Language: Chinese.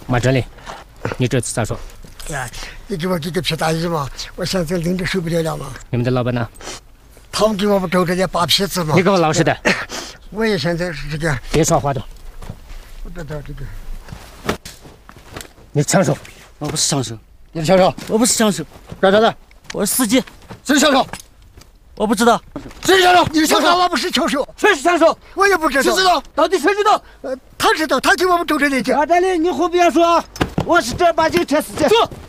马经理，你这次咋说？ 呀，你给我给个皮大衣嘛，我现在领着受不了嘛。 你们的老板呢？ 他们给我们周这些扒皮子嘛。 你给我老实点。 我也现在是这个。 别耍滑头。 我这这个。 你枪手？ 我不是枪手。 你是枪手？ 我不是枪手。 干啥的？ 我是司机。 谁是枪手？ 我不知道。 谁是枪手？你是枪手？我不是枪手。 谁是枪手？ 我也不知道。 谁知道？到底谁知道？ 他知道，他给我们周这里去。 马经理，你胡编说，我是正儿八经车司机。 坐。